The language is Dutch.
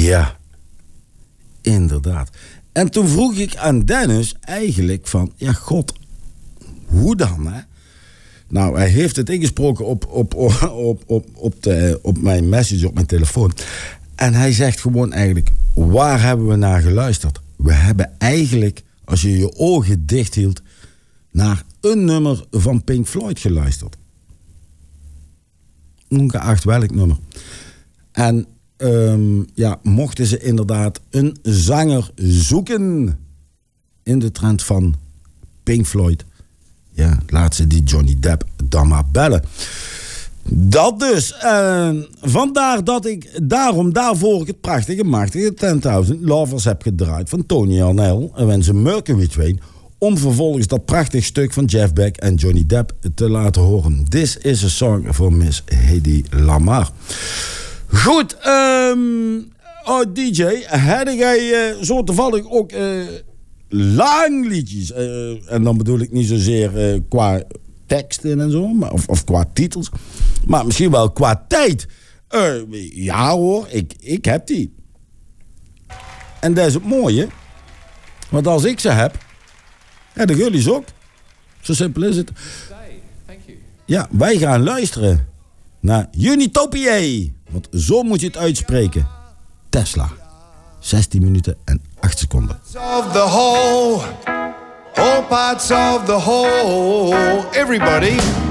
Ja, inderdaad. En toen vroeg ik aan Dennis eigenlijk van... Ja, god, hoe dan, hè? Nou, hij heeft het ingesproken op mijn message, op mijn telefoon. En hij zegt gewoon eigenlijk... Waar hebben we naar geluisterd? We hebben eigenlijk, als je je ogen dicht hield... naar een nummer van Pink Floyd geluisterd. Ongeacht welk nummer. En mochten ze inderdaad een zanger zoeken... in de trend van Pink Floyd... ja, laat ze die Johnny Depp dan maar bellen. Dat dus. Vandaar dat ik daarvoor het prachtige, machtige 10.000 Lovers heb gedraaid van Tony Harnell en When the Mercury Train, om vervolgens dat prachtig stuk van Jeff Beck en Johnny Depp te laten horen. This is a song for Miss Hedy Lamarr. Goed, DJ, had jij zo toevallig ook lang liedjes? En dan bedoel ik niet zozeer qua teksten en zo, maar, of qua titels, maar misschien wel qua tijd. Ja hoor, ik heb die. En dat is het mooie, want als ik ze heb, hebben jullie ze ook. Zo simpel is het. Ja, wij gaan luisteren naar Unitopia, want zo moet je het uitspreken. Tesla. 16 minuten en 8 seconden. Of the whole parts of the whole, everybody.